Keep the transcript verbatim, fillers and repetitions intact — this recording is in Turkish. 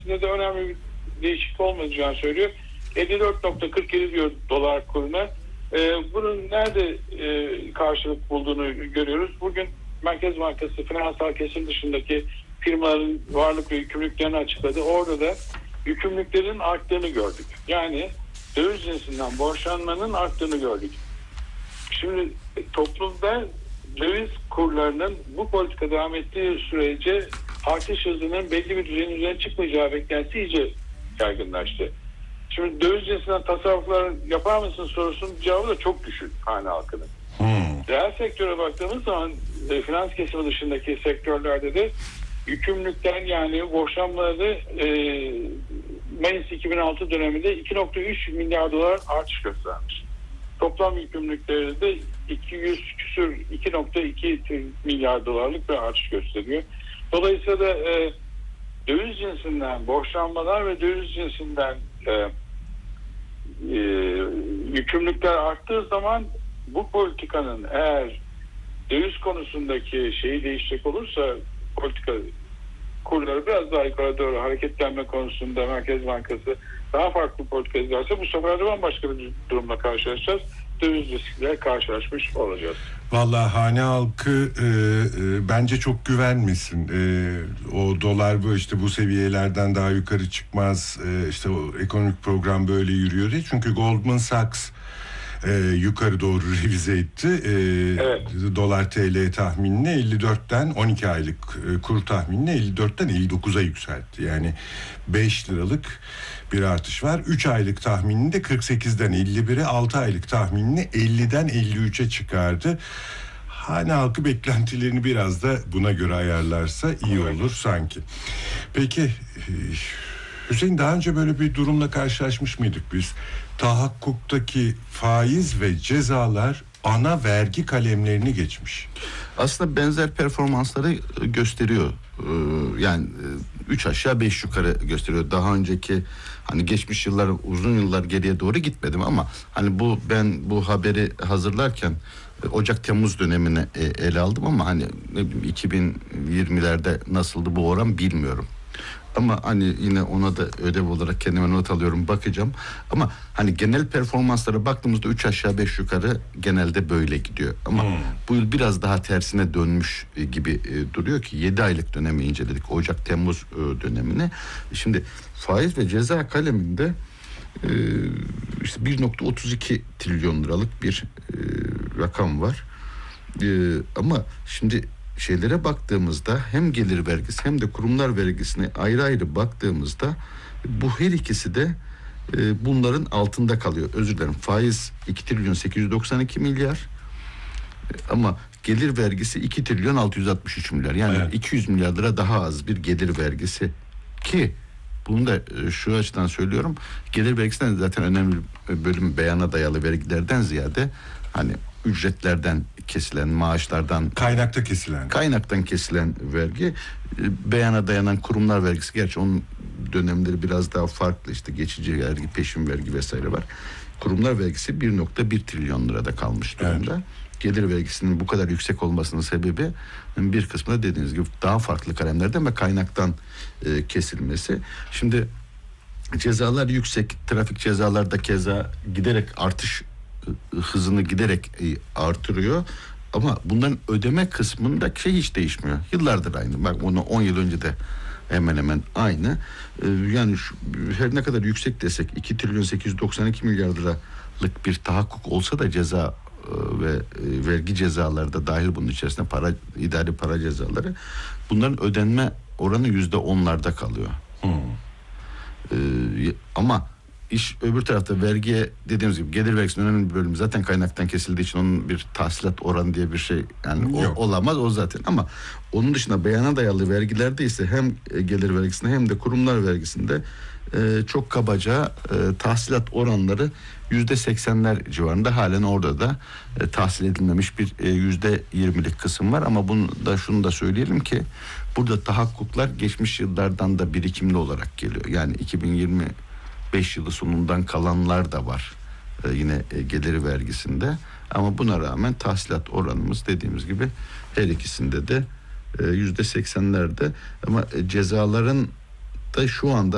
de önemli bir değişiklik olmayacağını söylüyor. elli dört nokta kırk yedi diyor dolar kuruna. Ee, bunun nerede e, karşılık bulduğunu görüyoruz. Bugün Merkez Bankası finansal kesim dışındaki firmaların varlık ve yükümlülüklerini açıkladı. Orada da yükümlülüklerin arttığını gördük. Yani döviz cinsinden borçlanmanın arttığını gördük. Şimdi toplumda döviz kurlarının bu politika devam ettiği sürece artış hızının belli bir düzeyin üzerine çıkmayacağı beklentisi iyice yaygınlaştı. Şimdi döviz cinsinden tasarruflar yapar mısın sorusunun cevabı da çok düşük hane halkının. Hmm. Reel sektöre baktığımız zaman e, finans kesimi dışındaki sektörlerde de yükümlülükten yani borçlanmaları e, Mayıs iki bin altı döneminde iki nokta üç milyar dolar artış göstermiş. Toplam yükümlülükleri de iki yüz küsür iki nokta iki milyar dolarlık bir artış gösteriyor. Dolayısıyla da e, döviz cinsinden borçlanmalar ve döviz cinsinden e, e, yükümlülükler arttığı zaman bu politikanın eğer döviz konusundaki şeyi değişecek olursa politika kurları biraz daha yukarı doğru hareketlenme konusunda Merkez Bankası daha farklı politika izlerse bu sefer de bambaşka bir durumla karşılaşacağız. Döviz riskiyle karşılaşmış olacağız. Vallahi hane halkı e, e, bence çok güvenmesin. E, o dolar bu işte bu seviyelerden daha yukarı çıkmaz. E, işte o ekonomik program böyle yürüyor diye. Çünkü Goldman Sachs e, yukarı doğru revize etti. E, evet. Dolar T L tahminini elli dörtten on iki aylık e, kur tahminini elli dörtten elli dokuza yükseltti. Yani beş liralık bir artış var. üç aylık tahminini de kırk sekizden elli bire, altı aylık tahminini elliden elli üçe çıkardı. Hane halkı beklentilerini biraz da buna göre ayarlarsa iyi olur sanki. Peki Hüseyin, daha önce böyle bir durumla karşılaşmış mıydık biz? Tahakkuktaki faiz ve cezalar ana vergi kalemlerini geçmiş. Aslında benzer performansları gösteriyor. Yani üç aşağı beş yukarı gösteriyor. Daha önceki hani geçmiş yıllar, uzun yıllar geriye doğru gitmedim ama hani bu ben bu haberi hazırlarken Ocak-Temmuz dönemini ele aldım ama hani iki bin yirmilerde nasıldı bu oran bilmiyorum. Ama hani yine ona da ödev olarak kendime not alıyorum, bakacağım. Ama hani genel performanslara baktığımızda üç aşağı beş yukarı genelde böyle gidiyor. Ama hmm. bu yıl biraz daha tersine dönmüş gibi e, duruyor ki yedi aylık dönemi inceledik. Ocak-Temmuz e, dönemini. Şimdi faiz ve ceza kaleminde e, işte bir nokta otuz iki trilyon liralık bir e, rakam var. E, ama şimdi şeylere baktığımızda hem gelir vergisi hem de kurumlar vergisine ayrı ayrı baktığımızda bu her ikisi de e, bunların altında kalıyor. Özür dilerim. Faiz iki trilyon sekiz yüz doksan iki milyar e, ama gelir vergisi iki trilyon altı yüz altmış üç milyar. Yani evet. iki yüz milyar lira daha az bir gelir vergisi ki bunu da e, şu açıdan söylüyorum. Gelir vergisinden zaten önemli bir bölüm beyana dayalı vergilerden ziyade hani ücretlerden kesilen, maaşlardan kaynakta kesilen kaynaktan kesilen vergi, beyana dayanan kurumlar vergisi, gerçi onun dönemleri biraz daha farklı, işte geçici vergi, peşin vergi vesaire var. Kurumlar vergisi bir nokta bir trilyon lirada kalmış durumda. Evet. Gelir vergisinin bu kadar yüksek olmasının sebebi bir kısmı da dediğiniz gibi daha farklı kalemlerden ve kaynaktan e, kesilmesi. Şimdi cezalar yüksek, trafik cezalarda keza giderek artış hızını giderek artırıyor ama bunların ödeme kısmında şey hiç değişmiyor. Yıllardır aynı. Bak onu on yıl önce de hemen hemen aynı. Yani şu, her ne kadar yüksek desek iki trilyon sekiz yüz doksan iki milyar liralık bir tahakkuk olsa da ceza ve vergi cezaları da dahil bunun içerisinde, para, idari para cezaları, bunların ödenme oranı yüzde onlarda kalıyor. Hmm. Ee, ama İş öbür tarafta vergiye, dediğimiz gibi gelir vergisinin önemli bir bölümü zaten kaynaktan kesildiği için onun bir tahsilat oranı diye bir şey yani o, olamaz o zaten. Ama onun dışında beyana dayalı vergilerde ise hem gelir vergisinde hem de kurumlar vergisinde e, çok kabaca e, tahsilat oranları yüzde seksenler civarında, halen orada da e, tahsil edilmemiş bir e, yüzde yirmilik kısım var. Ama bunu da şunu da söyleyelim ki burada tahakkuklar geçmiş yıllardan da birikimli olarak geliyor. Yani iki bin yirmi beş yılı sonundan kalanlar da var ee, yine e, gelir vergisinde, ama buna rağmen tahsilat oranımız dediğimiz gibi her ikisinde de yüzde seksenlerde, ama e, cezaların da şu anda